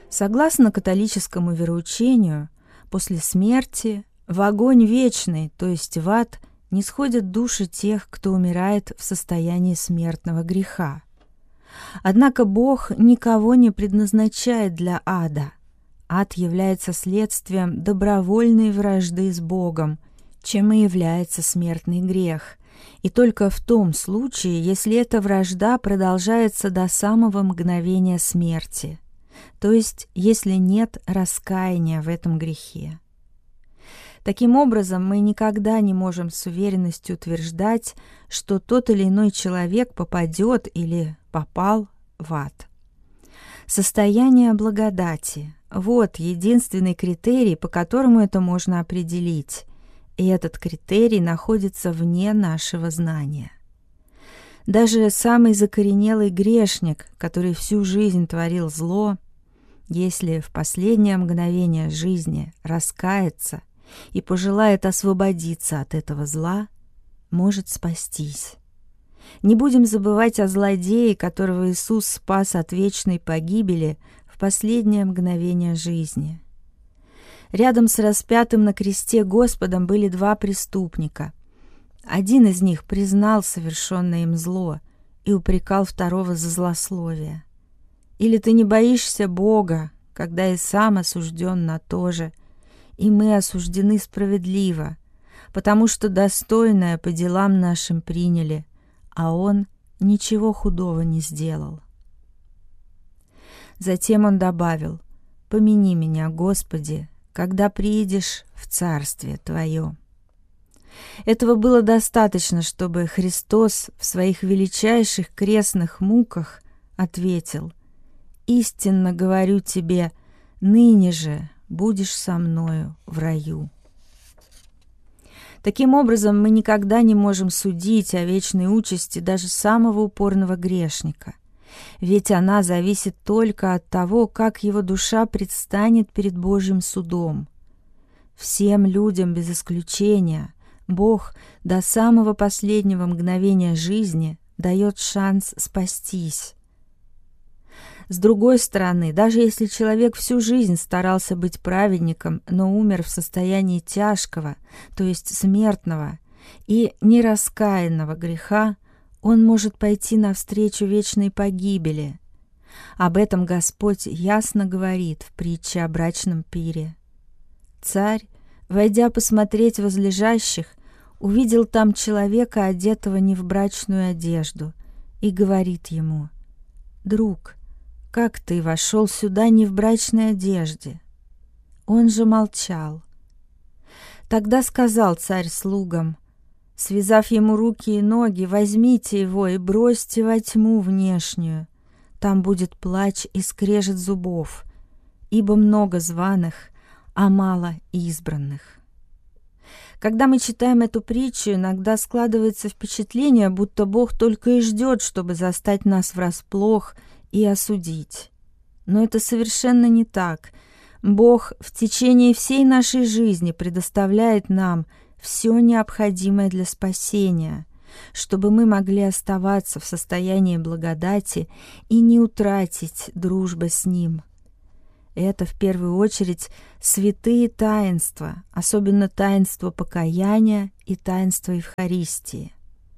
Согласно католическому вероучению, после смерти в огонь вечный, то есть в ад, нисходят души тех, кто умирает в состоянии смертного греха. Однако Бог никого не предназначает для ада. Ад является следствием добровольной вражды с Богом, чем и является смертный грех. И только в том случае, если эта вражда продолжается до самого мгновения смерти, то есть если нет раскаяния в этом грехе. Таким образом, мы никогда не можем с уверенностью утверждать, что тот или иной человек попадет или попал в ад. Состояние благодати – вот единственный критерий, по которому это можно определить, и этот критерий находится вне нашего знания. Даже самый закоренелый грешник, который всю жизнь творил зло, если в последнее мгновение жизни раскается и пожелает освободиться от этого зла, может спастись. Не будем забывать о злодее, которого Иисус спас от вечной погибели в последнее мгновение жизни. Рядом с распятым на кресте Господом были два преступника. Один из них признал совершенное им зло и упрекал второго за злословие. Или ты не боишься Бога, когда и сам осужден на то же, и мы осуждены справедливо, потому что достойное по делам нашим приняли, а он ничего худого не сделал. Затем он добавил: «Помяни меня, Господи, когда приидешь в Царствие Твое». Этого было достаточно, чтобы Христос в своих величайших крестных муках ответил: «Истинно говорю тебе, ныне же будешь со мною в раю». Таким образом, мы никогда не можем судить о вечной участи даже самого упорного грешника, ведь она зависит только от того, как его душа предстанет перед Божьим судом. Всем людям без исключения Бог до самого последнего мгновения жизни дает шанс спастись. С другой стороны, даже если человек всю жизнь старался быть праведником, но умер в состоянии тяжкого, то есть смертного и нераскаянного греха, он может пойти навстречу вечной погибели. Об этом Господь ясно говорит в притче о брачном пире. Царь, войдя посмотреть возлежащих, увидел там человека, одетого не в брачную одежду, и говорит ему: «Друг, как ты вошел сюда не в брачной одежде?» Он же молчал. Тогда сказал царь слугам: «Связав ему руки и ноги, возьмите его и бросьте во тьму внешнюю. Там будет плач и скрежет зубов, ибо много званых, а мало избранных». Когда мы читаем эту притчу, иногда складывается впечатление, будто Бог только и ждет, чтобы застать нас врасплох и осудить. Но это совершенно не так. Бог в течение всей нашей жизни предоставляет нам все необходимое для спасения, чтобы мы могли оставаться в состоянии благодати и не утратить дружбы с Ним. Это, в первую очередь, святые таинства, особенно таинство покаяния и таинство Евхаристии.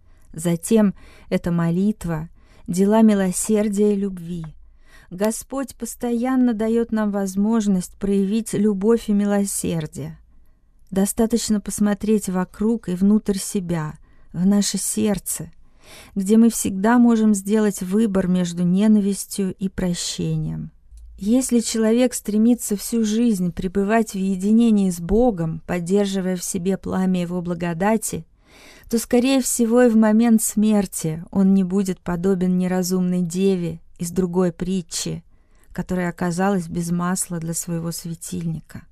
Затем это молитва, дела милосердия и любви. Господь постоянно дает нам возможность проявить любовь и милосердие. Достаточно посмотреть вокруг и внутрь себя, в наше сердце, где мы всегда можем сделать выбор между ненавистью и прощением. Если человек стремится всю жизнь пребывать в единении с Богом, поддерживая в себе пламя Его благодати, то, скорее всего, и в момент смерти он не будет подобен неразумной деве из другой притчи, которая оказалась без масла для своего светильника.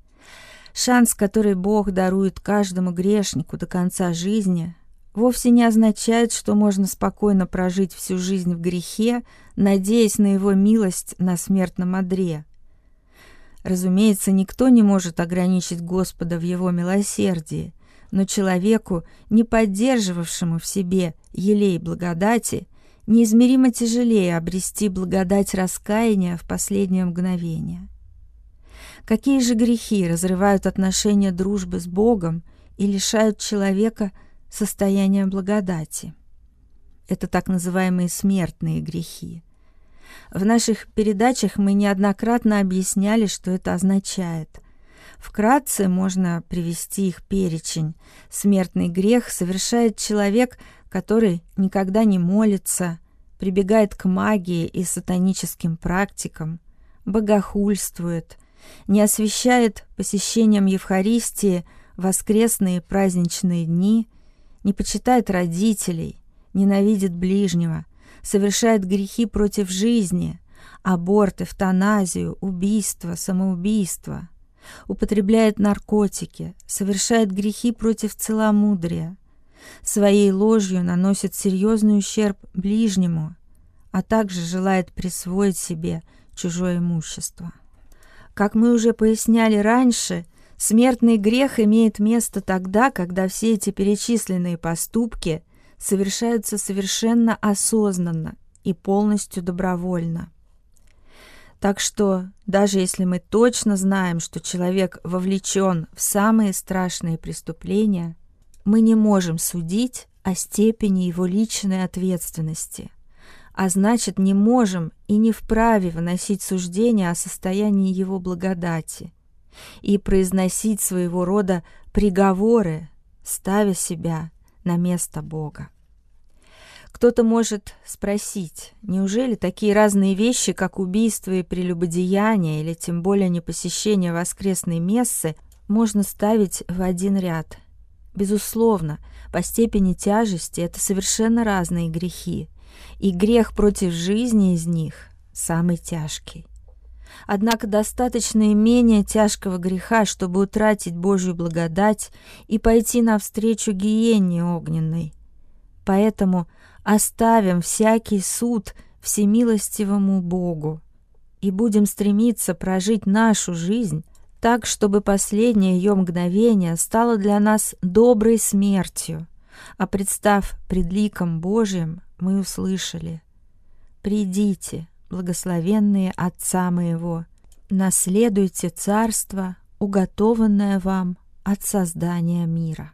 Шанс, который Бог дарует каждому грешнику до конца жизни, вовсе не означает, что можно спокойно прожить всю жизнь в грехе, надеясь на Его милость на смертном одре. Разумеется, никто не может ограничить Господа в Его милосердии, но человеку, не поддерживавшему в себе елей благодати, неизмеримо тяжелее обрести благодать раскаяния в последнее мгновение. Какие же грехи разрывают отношения дружбы с Богом и лишают человека состояния благодати? Это так называемые смертные грехи. В наших передачах мы неоднократно объясняли, что это означает. Вкратце можно привести их перечень. Смертный грех совершает человек, который никогда не молится, прибегает к магии и сатаническим практикам, богохульствует, не освящает посещением Евхаристии воскресные праздничные дни, не почитает родителей, ненавидит ближнего, совершает грехи против жизни, аборт, эвтаназию, убийство, самоубийство, употребляет наркотики, совершает грехи против целомудрия, своей ложью наносит серьезный ущерб ближнему, а также желает присвоить себе чужое имущество. Как мы уже поясняли раньше, смертный грех имеет место тогда, когда все эти перечисленные поступки совершаются совершенно осознанно и полностью добровольно. Так что, даже если мы точно знаем, что человек вовлечен в самые страшные преступления, мы не можем судить о степени его личной ответственности, а значит, не можем и не вправе выносить суждения о состоянии его благодати и произносить своего рода приговоры, ставя себя на место Бога. Кто-то может спросить, неужели такие разные вещи, как убийство и прелюбодеяние, или тем более непосещение воскресной мессы, можно ставить в один ряд? Безусловно, по степени тяжести это совершенно разные грехи, и грех против жизни из них самый тяжкий. Однако достаточно и менее тяжкого греха, чтобы утратить Божью благодать и пойти навстречу гиенне огненной. Поэтому оставим всякий суд всемилостивому Богу и будем стремиться прожить нашу жизнь так, чтобы последнее ее мгновение стало для нас доброй смертью, а представ пред ликом Божиим, мы услышали: «Придите, благословенные Отца моего, наследуйте царство, уготованное вам от создания мира».